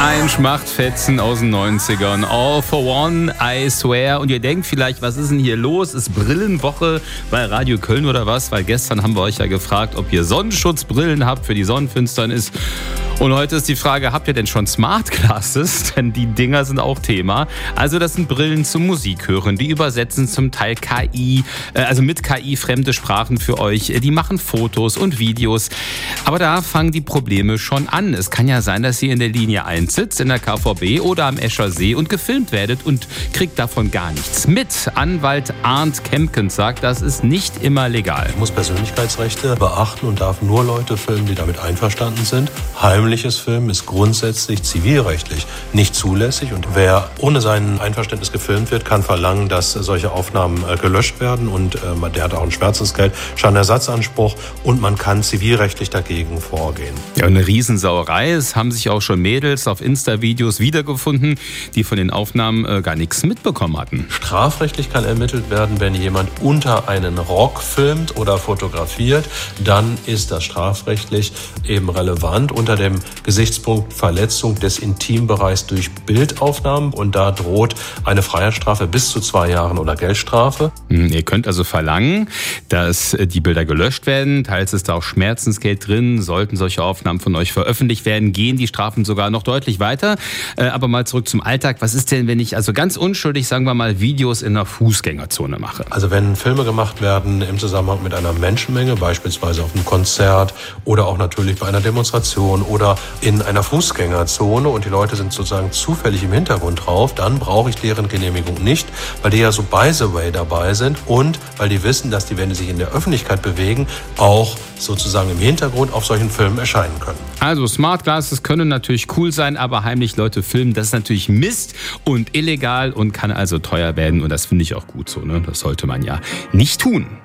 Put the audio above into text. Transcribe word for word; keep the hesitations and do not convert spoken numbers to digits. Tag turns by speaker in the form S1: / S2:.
S1: Ein Schmachtfetzen aus den neunzigern. All for one, I swear. Und ihr denkt vielleicht, was ist denn hier los? Ist Brillenwoche bei Radio Köln oder was? Weil gestern haben wir euch ja gefragt, ob ihr Sonnenschutzbrillen habt für die Sonnenfinsternis. Und heute ist die Frage, habt ihr denn schon Smart Glasses? Denn die Dinger sind auch Thema. Also das sind Brillen zum Musik hören. Die übersetzen zum Teil K I, also mit K I fremde Sprachen für euch. Die machen Fotos und Videos. Aber da fangen die Probleme schon an. Es kann ja sein, dass ihr in der Linie eins sitzt, in der K V B oder am Escher See und gefilmt werdet und kriegt davon gar nichts mit. Anwalt Arndt Kempkens sagt, das ist nicht immer legal.
S2: Ich muss Persönlichkeitsrechte beachten und darf nur Leute filmen, die damit einverstanden sind. Heimliches Filmen ist grundsätzlich zivilrechtlich nicht zulässig und wer ohne sein Einverständnis gefilmt wird, kann verlangen, dass solche Aufnahmen äh, gelöscht werden und äh, der hat auch ein Schmerzensgeld, Schadenersatzanspruch und man kann zivilrechtlich dagegen vorgehen.
S1: Ja, eine Riesensauerei. Es haben sich auch schon Mädels auf Insta-Videos wiedergefunden, die von den Aufnahmen äh, gar nichts mitbekommen hatten.
S2: Strafrechtlich kann ermittelt werden, wenn jemand unter einen Rock filmt oder fotografiert, dann ist das strafrechtlich eben relevant unter dem Gesichtspunkt Verletzung des Intimbereichs durch Bildaufnahmen und da droht eine Freiheitsstrafe bis zu zwei Jahren oder Geldstrafe.
S1: Ihr könnt also verlangen, dass die Bilder gelöscht werden. Teils ist da auch Schmerzensgeld drin. Sollten solche Aufnahmen von euch veröffentlicht werden, gehen die Strafen sogar noch deutlich weiter. Aber mal zurück zum Alltag. Was ist denn, wenn ich also ganz unschuldig, sagen wir mal, Videos in einer Fußgängerzone mache?
S2: Also wenn Filme gemacht werden im Zusammenhang mit einer Menschenmenge, beispielsweise auf einem Konzert oder auch natürlich bei einer Demonstration oder in einer Fußgängerzone und die Leute sind sozusagen zufällig im Hintergrund drauf, dann brauche ich deren Genehmigung nicht, weil die ja so by the way dabei sind und weil die wissen, dass die, wenn die sich in der Öffentlichkeit bewegen, auch sozusagen im Hintergrund auf solchen Filmen erscheinen können.
S1: Also Smart Glasses können natürlich cool sein, aber heimlich Leute filmen, das ist natürlich Mist und illegal und kann also teuer werden und das finde ich auch gut so, ne? Das sollte man ja nicht tun.